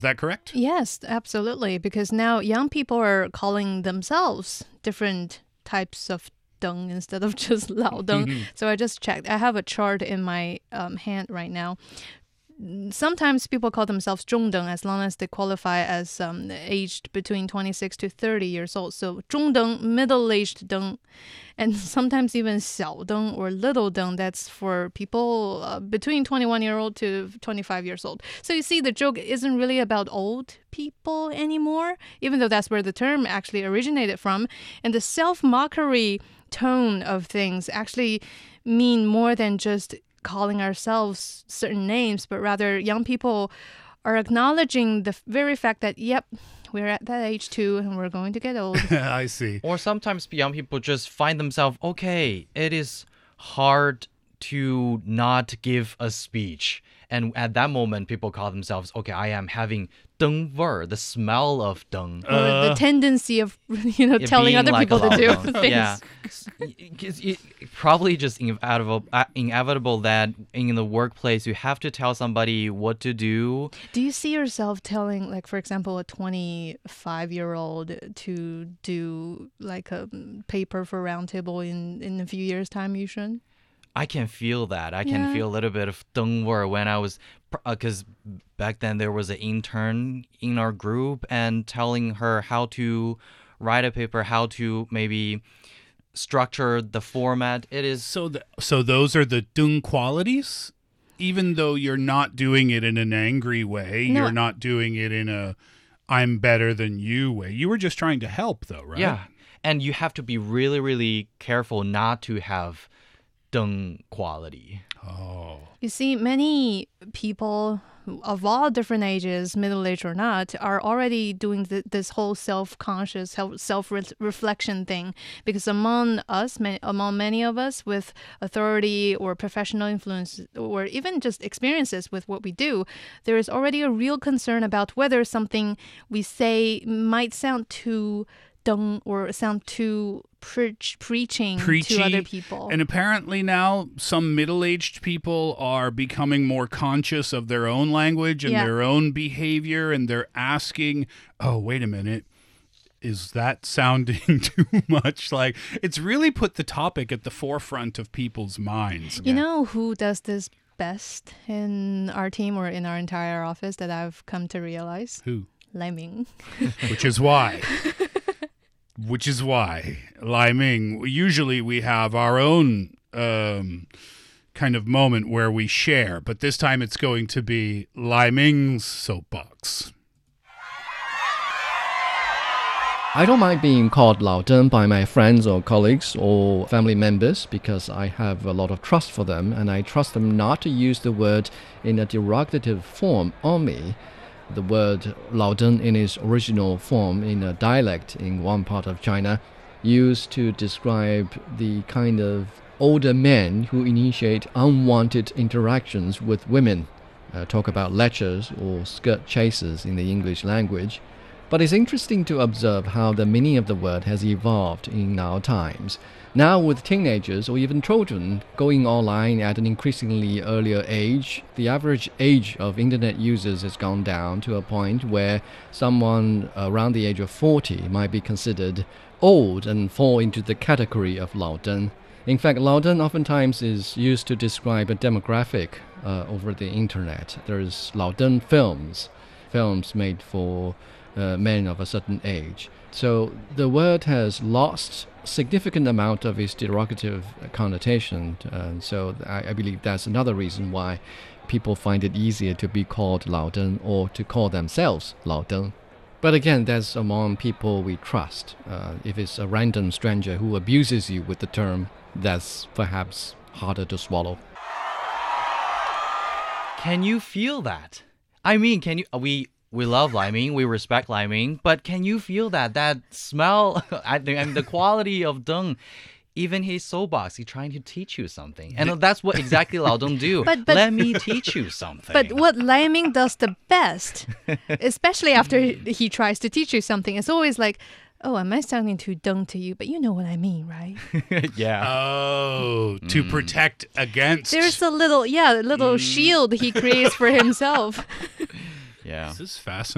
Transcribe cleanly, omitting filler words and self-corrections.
that correct? Yes, absolutely. Because now young people are calling themselves different types of deng instead of just lao deng. So I just checked. I have a chart in my hand right now. Sometimes people call themselves 中等 as long as they qualify as aged between 26 to 30 years old. So 中等, middle-aged 等, and sometimes even 小等 or little 等. That's for people between 21-year-old to 25 years old. So you see, the joke isn't really about old people anymore, even though that's where the term actually originated from. And the self-mockery tone of things actually mean more than just calling ourselves certain names, but rather young people are acknowledging the very fact that, yep, we're at that age too, and we're going to get old. I see. Or sometimes young people just find themselves, okay, it is hard to not give a speech. And at that moment, people call themselves, okay, I am having 灯味儿, the smell of 灯. Or the tendency of, telling being other like people a to do loud things. Yeah. It's probably just inevitable that in the workplace you have to tell somebody what to do. Do you see yourself telling, like, for example, a 25-year-old to do like a paper for Roundtable in a few years' time, Yushun? I can feel that. I can feel a little bit of 灯味儿 when I was, because back then there was an intern in our group and telling her how to write a paper, how to maybe structure the format. It is So those are the dung qualities? Even though you're not doing it in an angry way, No. you're not doing it in a I'm better than you way. You were just trying to help though, right? Yeah. And you have to be really, really careful not to have 灯 quality. Oh. You see, many people of all different ages, middle-aged or not, are already doing this whole self-conscious, self-reflection thing. Because among many of us with authority or professional influence or even just experiences with what we do, there is already a real concern about whether something we say might sound too deng or sound too preaching Preachy. to other people. And apparently now some middle-aged people are becoming more conscious of their own language and their own behavior, and they're asking, oh, wait a minute, is that sounding too much? Like, it's really put the topic at the forefront of people's minds. You know who does this best in our team or in our entire office that I've come to realize? Who? Leming. Which is why, Lai Ming, usually we have our own kind of moment where we share, but this time it's going to be Lai Ming's soapbox. I don't mind being called Lao Deng by my friends or colleagues or family members because I have a lot of trust for them and I trust them not to use the word in a derogative form on me. The word Lao Deng in its original form in a dialect in one part of China used to describe the kind of older men who initiate unwanted interactions with women. Talk about lechers or skirt chasers in the English language. But it's interesting to observe how the meaning of the word has evolved in our times. Now with teenagers or even children going online at an increasingly earlier age, the average age of internet users has gone down to a point where someone around the age of 40 might be considered old and fall into the category of Lao Deng. In fact, Lao Deng oftentimes is used to describe a demographic over the internet. There's Lao Deng films made for men of a certain age. So the word has lost significant amount of its derogative connotation. So I believe that's another reason why people find it easier to be called Lao Deng or to call themselves Lao Deng. But again, that's among people we trust. If it's a random stranger who abuses you with the term, that's perhaps harder to swallow. Can you feel that? I mean, can you? We love Lai Ming, we respect Lai Ming, but can you feel that smell? I mean, the quality of deng. Even his soapbox, he's trying to teach you something. And that's what exactly Lao Deng do. But let me teach you something. But what Lai Ming does the best, especially after he tries to teach you something, it's always like, oh, am I sounding too deng to you? But you know what I mean, right? Yeah. Oh, to protect against. There's a little shield he creates for himself. Yeah. This is fascinating.